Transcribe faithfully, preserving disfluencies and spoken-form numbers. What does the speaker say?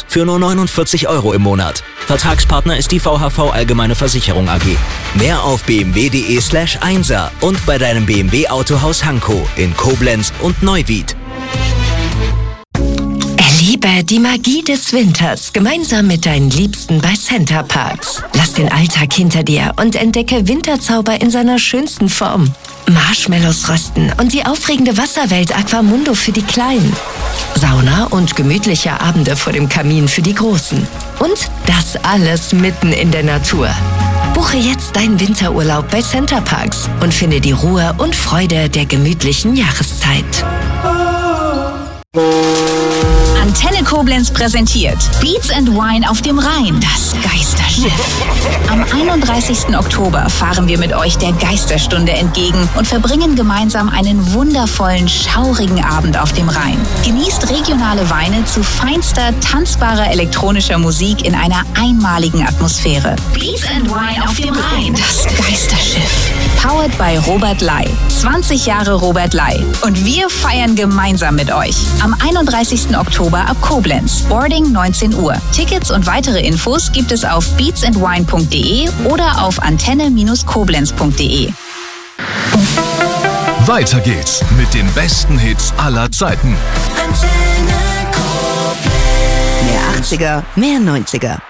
für nur neunundvierzig Euro im Monat. Vertragspartner ist die V H V Allgemeine Versicherung A G. Mehr auf bmw.de slash einser und bei deinem B M W Autohaus Hankow in Koblenz und Neuwied. Erlebe die Magie des Winters gemeinsam mit deinen Liebsten bei Center Parcs. Lass den Alltag hinter dir und entdecke Winterzauber in seiner schönsten Form. Marshmallows rösten und die aufregende Wasserwelt Aquamundo für die Kleinen. Sauna und gemütliche Abende vor dem Kamin für die Großen. Und das alles mitten in der Natur. Buche jetzt deinen Winterurlaub bei Center Parcs und finde die Ruhe und Freude der gemütlichen Jahreszeit. Antenne Koblenz präsentiert Beats and Wine auf dem Rhein, das Geisterschiff. Am einunddreißigsten Oktober fahren wir mit euch der Geisterstunde entgegen und verbringen gemeinsam einen wundervollen, schaurigen Abend auf dem Rhein. Genießt regionale Weine zu feinster, tanzbarer elektronischer Musik in einer einmaligen Atmosphäre. Beats and Wine auf dem Rhein, das Geisterschiff. Powered by Robert Lai. zwanzig Jahre Robert Lai. Und wir feiern gemeinsam mit euch. Am einunddreißigsten Oktober ab Koblenz. Boarding neunzehn Uhr. Tickets und weitere Infos gibt es auf beatsandwine punkt de oder auf antenne koblenz punkt de. Weiter geht's mit den besten Hits aller Zeiten. Mehr achtziger, mehr neunziger.